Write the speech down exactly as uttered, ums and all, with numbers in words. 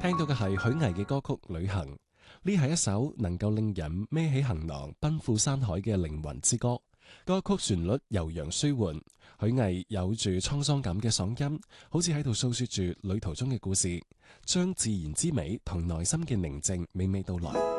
聽到嘅係許巍嘅歌曲《旅行》，呢係一首能夠令人孭起行囊奔赴山海嘅靈魂之歌。歌曲旋律悠揚舒緩，許巍有住滄桑感嘅嗓音，好似喺度訴說住旅途中嘅故事，將自然之美同內心嘅寧靜娓娓道來。